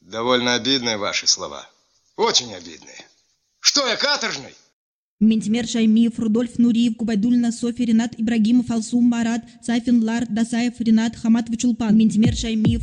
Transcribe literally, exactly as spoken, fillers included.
Довольно обидные ваши слова. Очень обидные. Что я, каторжный? Ментимер Шаймиев, Рудольф Нуриев, Губайдульна, Софья, Ренат Ибрагимов, Алсум Марат, Сайфин Лар, Дасаев, Ренат Хаматович Улпан. Ментимер Шаймиев.